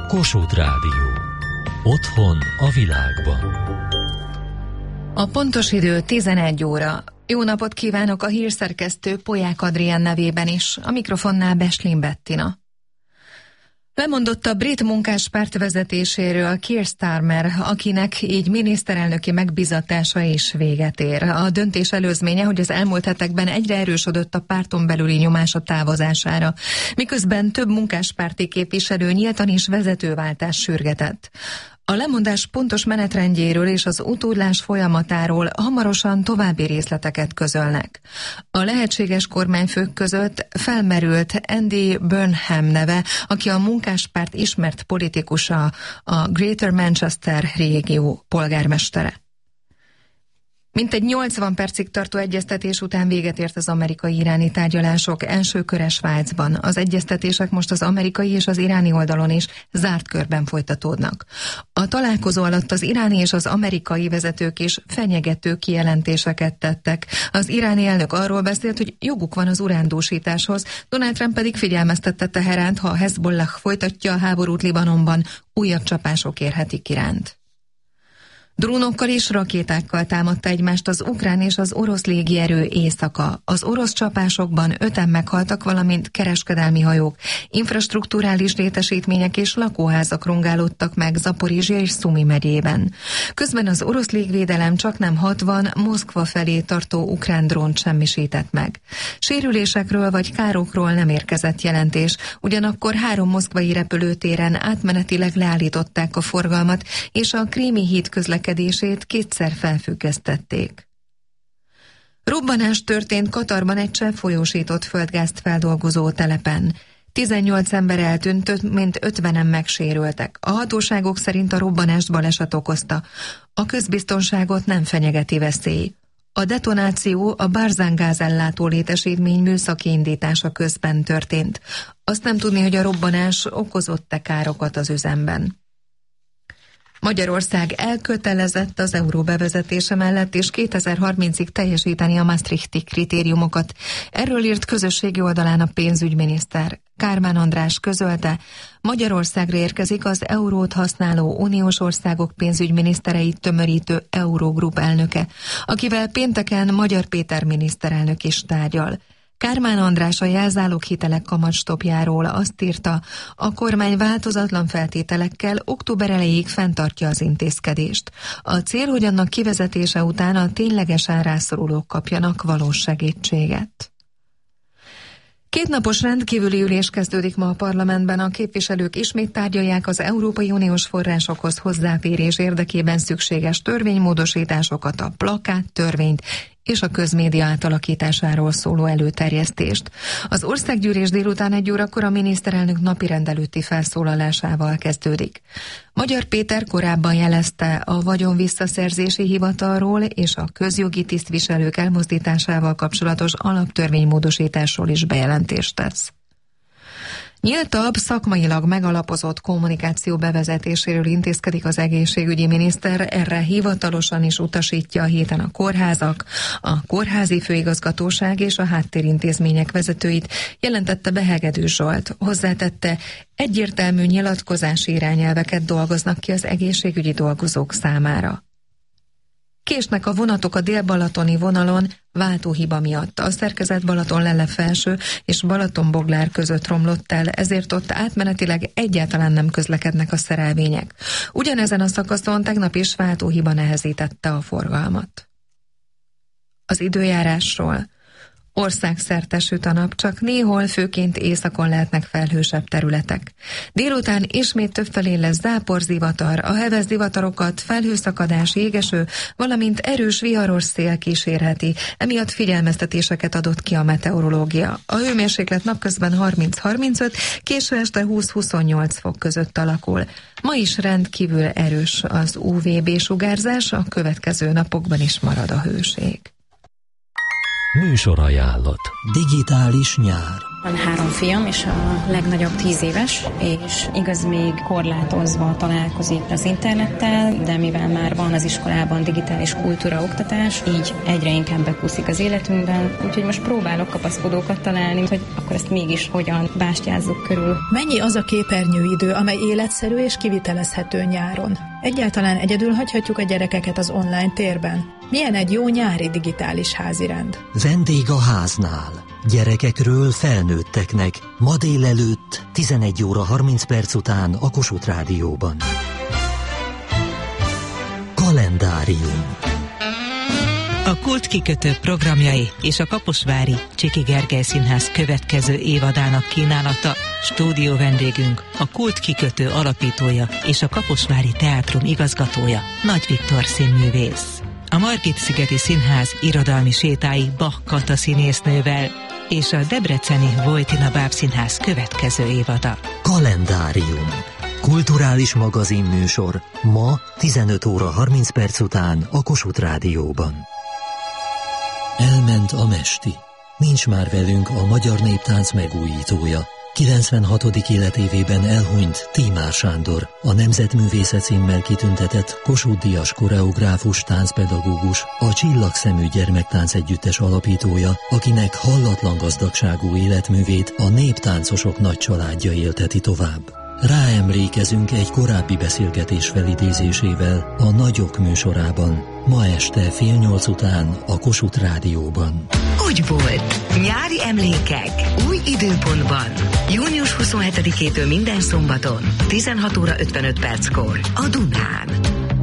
Kossuth Rádió. Otthon a világban. A pontos idő 11 óra. Jó napot kívánok a hírszerkesztő Polyák Adrián nevében is, a mikrofonnál Beslin Bettina. Lemondott a brit munkáspárt vezetéséről Keir Starmer, akinek így miniszterelnöki megbizatása is véget ér. A döntés előzménye, hogy az elmúlt hetekben egyre erősödött a párton belüli nyomás a távozására, miközben több munkáspárti képviselő nyíltan is vezetőváltás sürgetett. A lemondás pontos menetrendjéről és az utódlás folyamatáról hamarosan további részleteket közölnek. A lehetséges kormányfők között felmerült Andy Burnham neve, aki a munkáspárt ismert politikusa, a Greater Manchester régió polgármestere. Mintegy 80 percig tartó egyeztetés után véget ért az amerikai-iráni tárgyalások első köre Svájcban. Az egyeztetések most az amerikai és az iráni oldalon is zárt körben folytatódnak. A találkozó alatt az iráni és az amerikai vezetők is fenyegető kijelentéseket tettek. Az iráni elnök arról beszélt, hogy joguk van az urándúsításhoz, Donald Trump pedig figyelmeztette Teheránt, ha a Hezbollah folytatja a háborút Libanonban, újabb csapások érhetik Iránt. Drónokkal és rakétákkal támadta egymást az ukrán és az orosz légierő éjszaka. Az orosz csapásokban 5-en meghaltak, valamint kereskedelmi hajók, infrastrukturális létesítmények és lakóházak rongálódtak meg Zaporizsja és Szumi megyében. Közben az orosz légvédelem csaknem 60 Moszkva felé tartó ukrán drónt semmisített meg. Sérülésekről vagy károkról nem érkezett jelentés, ugyanakkor 3 moszkvai repülőtéren átmenetileg leállították a forgalmat, és a Krími híd közlekedését kétszer felfüggesztették. Robbanás történt Katarban egy cseppfolyósított földgázt feldolgozó telepen. 18 ember eltűnt, több mint 50-en megsérültek. A hatóságok szerint a robbanást baleset okozta. A közbiztonságot nem fenyegeti veszély. A detonáció a Barzan gázellátó létesítmény műszaki indítása közben történt. Azt nem tudni, hogy a robbanás okozott-e károkat az üzemben. Magyarország elkötelezett az euró bevezetése mellett, és 2030-ig teljesíteni a maastrichti kritériumokat. Erről írt közösségi oldalán a pénzügyminiszter. Kármán András közölte, Magyarországra érkezik az eurót használó uniós országok pénzügyminisztereit tömörítő Eurogroup elnöke, akivel pénteken Magyar Péter miniszterelnök is tárgyal. Kármán András a jelzáloghitelek kamatstopjáról azt írta, a kormány változatlan feltételekkel október elejéig fenntartja az intézkedést. A cél, hogy annak kivezetése után a ténylegesen rászorulók kapjanak valós segítséget. 2 napos rendkívüli ülés kezdődik ma a parlamentben, a képviselők ismét tárgyalják az Európai Uniós forrásokhoz hozzáférés érdekében szükséges törvénymódosításokat, a plakát törvényt és a közmédia átalakításáról szóló előterjesztést. Az országgyűlés délután 1 órakor a miniszterelnök napirend előtti felszólalásával kezdődik. Magyar Péter korábban jelezte, a vagyon visszaszerzési hivatalról és a közjogi tisztviselők elmozdításával kapcsolatos alaptörvénymódosításról is bejelentést tesz. Nyíltabb, szakmailag megalapozott kommunikáció bevezetéséről intézkedik az egészségügyi miniszter, erre hivatalosan is utasítja a héten a kórházak, a kórházi főigazgatóság és a háttérintézmények vezetőit, jelentette be Hegedű Zsolt. Hozzátette, egyértelmű nyilatkozási irányelveket dolgoznak ki az egészségügyi dolgozók számára. Késnek a vonatok a dél-balatoni vonalon váltóhiba miatt. A szerkezet Balaton-Lelle felső és Balaton-Boglár között romlott el, ezért ott átmenetileg egyáltalán nem közlekednek a szerelvények. Ugyanezen a szakaszon tegnap is váltóhiba nehezítette a forgalmat. Az időjárásról. Országszerte süt a nap, csak néhol, főként északon lehetnek felhősebb területek. Délután ismét többfelé lesz záporzivatar, a heves zivatarokat felhőszakadás, jégeső, valamint erős viharos szél kísérheti, emiatt figyelmeztetéseket adott ki a meteorológia. A hőmérséklet napközben 30-35, késő este 20-28 fok között alakul. Ma is rendkívül erős az UVB-sugárzás, a következő napokban is marad a hőség. Műsorajánlat. Digitális nyár. Van 3 fiam, és a legnagyobb 10 éves, és igaz, még korlátozva találkozik az internettel, de mivel már van az iskolában digitális kultúra oktatás, így egyre inkább bekúszik az életünkben, úgyhogy most próbálok kapaszkodókat találni, hogy akkor ezt mégis hogyan bástyázzuk körül. Mennyi az a képernyőidő, amely életszerű és kivitelezhető nyáron? Egyáltalán egyedül hagyhatjuk a gyerekeket az online térben? Milyen egy jó nyári digitális házirend? Vendég a háznál. Gyerekekről felnőtteknek. Ma délelőtt 11 óra 30 perc után a Kossuth Rádióban. Kalendárium. A Kult kikötő programjai és a kaposvári Csiki Gergely Színház következő évadának kínálata. Stúdió vendégünk a Kult kikötő alapítója és a Kaposvári Teátrum igazgatója, Nagy Viktor színművész. A Margit-szigeti Színház irodalmi sétái Bach Kata színésznővel és a debreceni Vojtina Bábszínház következő évada. Kalendárium. Kulturális magazinműsor ma 15 óra 30 perc után a Kossuth Rádióban. Elment a mesti. Nincs már velünk a magyar néptánc megújítója. 96. életévében elhunyt Tímár Sándor, a Nemzetművészet címmel kitüntetett Kossuth-díjas koreográfus, táncpedagógus, a Csillagszemű Gyermektánc Együttes alapítója, akinek hallatlan gazdagságú életművét a néptáncosok nagy családja élteti tovább. Ráemlékezünk egy korábbi beszélgetés felidézésével a Nagyok műsorában, ma este 7:30 után a Kossuth Rádióban. Úgy volt. Nyári emlékek. Új időpontban. Június 27-től minden szombaton, 16 óra 55 perckor a Dunán.